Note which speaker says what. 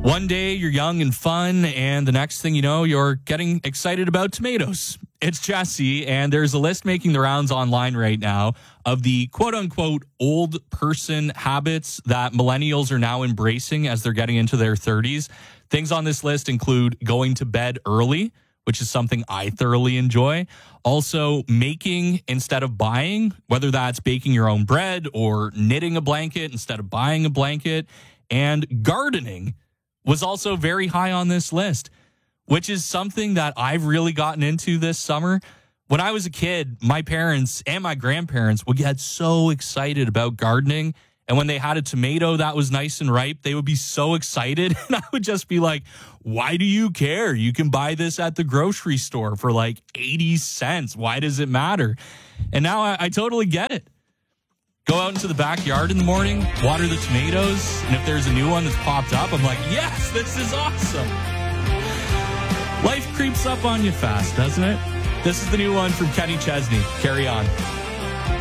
Speaker 1: One day you're young and fun, and the next thing you know, you're getting excited about tomatoes. It's Jesse, and there's a list making the rounds online right now of the quote-unquote old person habits that millennials are now embracing as they're getting into their 30s. Things on this list include going to bed early, which is something I thoroughly enjoy. Also, making instead of buying, whether that's baking your own bread or knitting a blanket instead of buying a blanket. And gardening was also very high on this list, which is something that I've really gotten into this summer. When I was a kid, my parents and my grandparents would get so excited about gardening. And when they had a tomato that was nice and ripe, they would be so excited. And I would just be like, why do you care? You can buy this at the grocery store for like 80 cents. Why does it matter? And now I totally get it. Go out into the backyard in the morning, water the tomatoes, and if there's a new one that's popped up, I'm like, yes, this is awesome. Life creeps up on you fast, doesn't it? This is the new one from Kenny Chesney. Carry on.